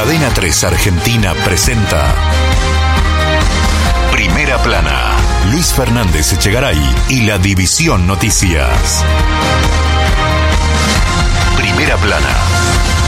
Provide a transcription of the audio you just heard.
Cadena 3 Argentina presenta Primera Plana, Luis Fernández Echegaray y la División Noticias.